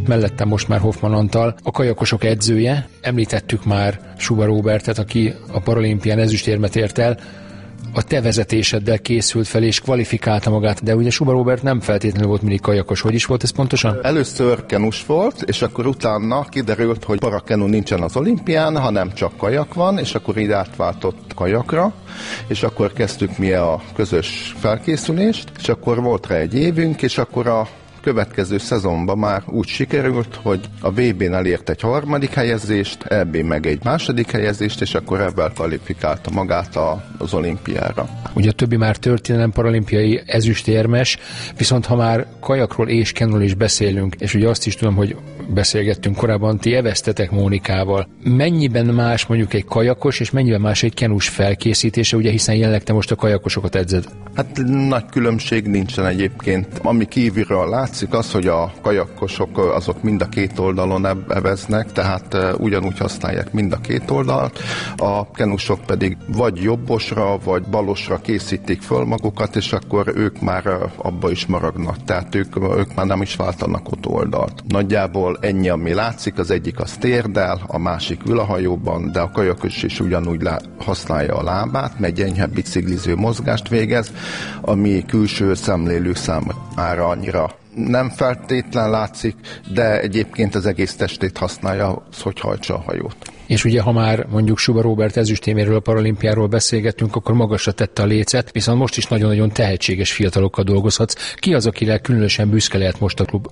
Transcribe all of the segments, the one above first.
itt mellettem most már Hoffman Antal, a kajakosok edzője. Említettük már Suba Róbertet, aki a paralimpián ezüstérmet ért el. A te vezetéseddel készült fel és kvalifikálta magát, de ugye Suba Róbert nem feltétlenül volt mindig kajakos. Hogy is volt ez pontosan? Először kenus volt, és akkor utána kiderült, hogy parakenu nincsen az olimpián, hanem csak kajak van, és akkor így átváltott kajakra, és akkor kezdtük mi a közös felkészülést, és akkor volt rá egy évünk, és akkor a következő szezonban már úgy sikerült, hogy a VB-n elért egy 3. helyezést, EB meg egy 2. helyezést, és akkor ebben kvalifikálta magát az olimpiára. Ugye a többi már történelem paralimpiai ezüstérmes, viszont ha már kajakról és kenról is beszélünk, és ugye azt is tudom, hogy beszélgettünk korábban, ti eveztetek Mónikával. Mennyiben más mondjuk egy kajakos, és mennyiben más egy kenus felkészítése, ugye hiszen jelenleg te most a kajakosokat edzed? Hát nagy különbség nincsen egyébként. Ami kívülről látszik az, hogy a kajakosok azok mind a két oldalon eveznek, tehát ugyanúgy használják mind a két oldalt. A kenusok pedig vagy jobbosra, vagy balosra készítik föl magukat, és akkor ők már abba is maradnak. Tehát ők már nem is váltanak ott oldalt. Nagyjából ennyi, ami látszik, az egyik az térdel, a másik ül a hajóban, de a kajakos is ugyanúgy használja a lábát, mert enyhebb bicikliző mozgást végez, ami külső szemlélő számára annyira nem feltétlen látszik, de egyébként az egész testét használja, hogy hajtsa a hajót. És ugye, ha már mondjuk Suba Róbert ezüstéméről, a paralimpiáról beszélgettünk, akkor magasra tette a lécet, viszont most is nagyon-nagyon tehetséges fiatalokkal dolgozhatsz. Ki az, akire különösen büszke lehet most a klub?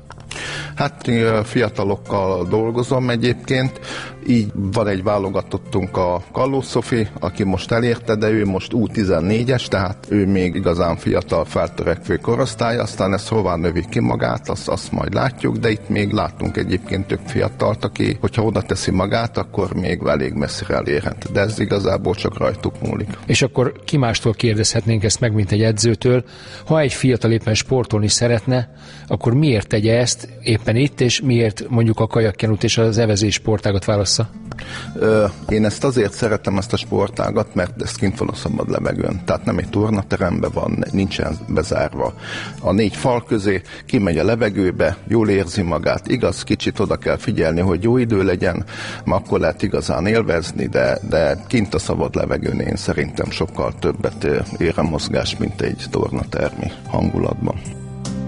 Hát fiatalokkal dolgozom egyébként, így van egy válogatottunk, a Kalló Szofi, aki most elérte, de ő most U14-es, tehát ő még igazán fiatal feltörekvő korosztály, aztán ez hová növi ki magát, azt majd látjuk, de itt még látunk egyébként több fiatalt, aki, hogyha oda teszi magát, akkor még elég messzire elérhet, de ez igazából csak rajtuk múlik. És akkor ki mástól kérdezhetnénk ezt meg, mint egy edzőtől, ha egy fiatal éppen sportolni szeretne, akkor miért tegye ezt éppen itt, és miért mondjuk a kajakkenut és az evezés sportágat válassza? Én ezt azért szeretem, ezt a sportágat, mert ez kint van a szabad levegőn. Tehát nem egy tornateremben van, nincsen bezárva. A 4 fal közé kimegy a levegőbe, jól érzi magát. Igaz, kicsit oda kell figyelni, hogy jó idő legyen, mert akkor lehet igazán élvezni, de kint a szabad levegőn én szerintem sokkal többet ér a mozgás, mint egy tornatermi hangulatban.